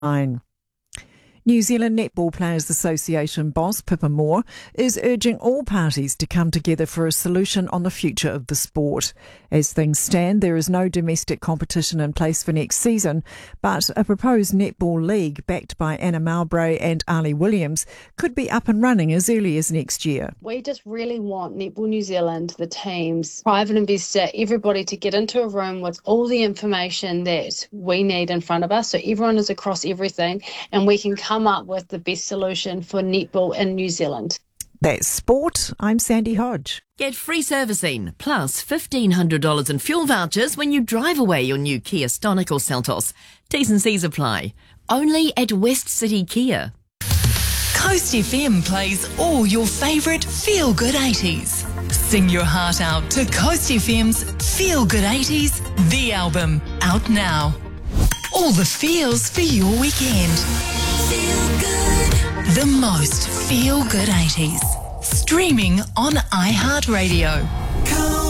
New Zealand Netball Players Association boss Pippa Moore is urging all parties to come together for a solution on the future of the sport. As things stand, there is no domestic competition in place for next season, but a proposed netball league backed by Anna Mowbray and Ali Williams could be up and running as early as next year. We just really want Netball New Zealand, the teams, private investor, everybody to get into a room with all the information that we need in front of us, so everyone is across everything and we can come up with the best solution for netball in New Zealand. That's sport. I'm Sandy Hodge. Get free servicing plus $1,500 in fuel vouchers when you drive away your new Kia Stonic or Seltos. T's and C's apply. Only at West City Kia. Coast FM plays all your favourite feel-good 80s. Sing your heart out to Coast FM's Feel Good 80s, the album, out now. All the feels for your weekend. Feel good. The most feel-good 80s. Streaming on iHeartRadio.